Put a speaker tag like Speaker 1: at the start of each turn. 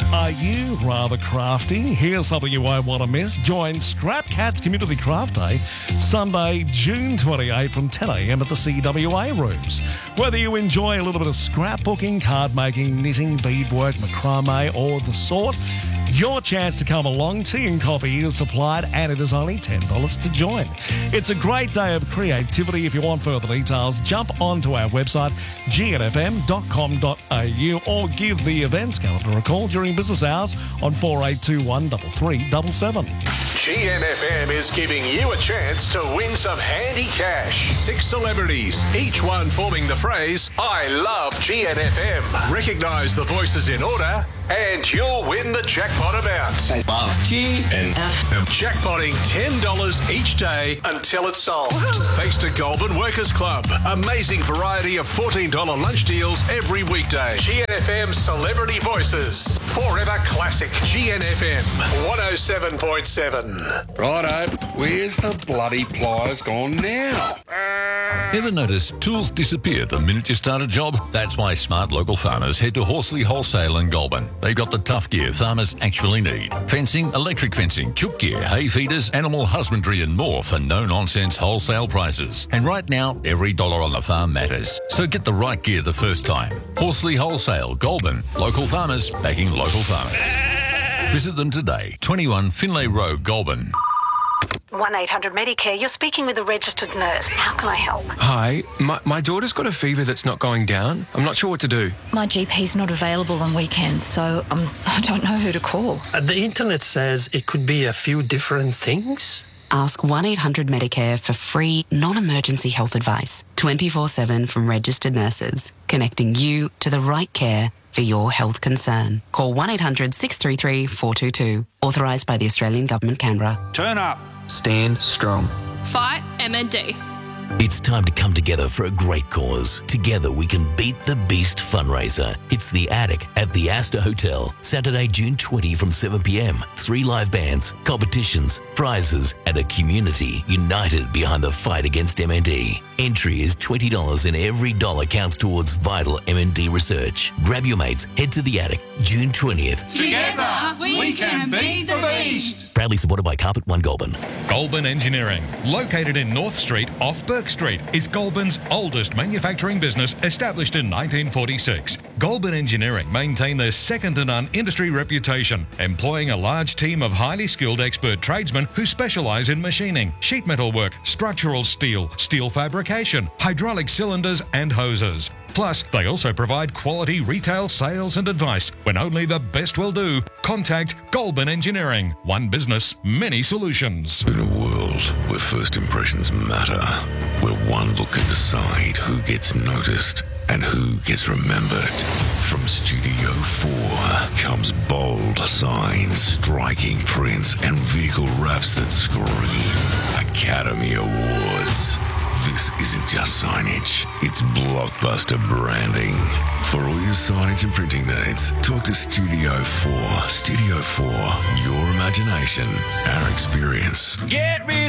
Speaker 1: Are you rather crafty? Here's something you won't want to miss. Join Scrap Cats Community Craft Day, Sunday, June 28 from 10 a.m. at the CWA rooms. Whether you enjoy a little bit of scrapbooking, card making, knitting, beadwork, macrame, or the sort, your chance to come along. Tea and coffee is supplied, and it is only $10 to join. It's a great day of creativity. If you want further details, jump onto our website, gnfm.com.au, or give the events calendar a call during business hours on 4821 3377.
Speaker 2: GNFM is giving you a chance to win some handy cash. 6 celebrities, each one forming the phrase, I love GNFM. Recognise the voices in order, and you'll win the jackpot amount.
Speaker 3: I love GNFM.
Speaker 2: Jackpotting $10 each day until it's solved. Thanks to Goulburn Workers Club. Amazing variety of $14 lunch deals every weekday. GNFM Celebrity Voices. Forever classic. GNFM 107.7.
Speaker 4: Righto, where's the bloody pliers gone now?
Speaker 5: Ever notice tools disappear the minute you start a job? That's why smart local farmers head to Horsley Wholesale in Goulburn. They've got the tough gear farmers actually need. Fencing, electric fencing, chook gear, hay feeders, animal husbandry and more for no-nonsense wholesale prices. And right now, every dollar on the farm matters. So get the right gear the first time. Horsley Wholesale, Goulburn. Local farmers backing local farmers. Visit them today. 21 Finlay Road, Goulburn.
Speaker 6: 1-800-MEDICARE. You're speaking with a registered nurse. How can I help?
Speaker 7: Hi, my daughter's got a fever that's not going down. I'm not sure what to do.
Speaker 8: My GP's not available on weekends, so I don't know who to call.
Speaker 9: The internet says it could be a few different things.
Speaker 10: Ask 1-800-MEDICARE for free, non-emergency health advice, 24/7 from registered nurses, connecting you to the right care for your health concern. Call 1-800-633-422. Authorised by the Australian Government, Canberra.
Speaker 11: Turn up.
Speaker 7: Stand strong.
Speaker 12: Fight MND.
Speaker 13: It's time to come together for a great cause. Together we can beat the beast fundraiser. It's The Attic at the Astor Hotel, Saturday, June 20 from 7 p.m. 3 live bands, competitions, prizes, and a community united behind the fight against MND. Entry is $20 and every dollar counts towards vital MND research. Grab your mates, head to The Attic, June 20th.
Speaker 12: Together we can beat the beast.
Speaker 13: Proudly supported by Carpet One Goulburn.
Speaker 14: Goulburn Engineering, located in North Street off Burke Street, is Goulburn's oldest manufacturing business, established in 1946. Goulburn Engineering maintain their second-to-none industry reputation, employing a large team of highly skilled expert tradesmen who specialise in machining, sheet metal work, structural steel, steel fabrication, hydraulic cylinders and hoses. Plus, they also provide quality retail sales and advice. When only the best will do, contact Goulburn Engineering. One business, many solutions.
Speaker 15: In a world where first impressions matter, where one look can decide who gets noticed and who gets remembered, from Studio 4 comes bold signs, striking prints, and vehicle wraps that scream Academy Awards. This isn't just signage, it's blockbuster branding. For all your signage and printing needs, talk to Studio 4. Studio 4, your imagination, our experience.
Speaker 16: Get rid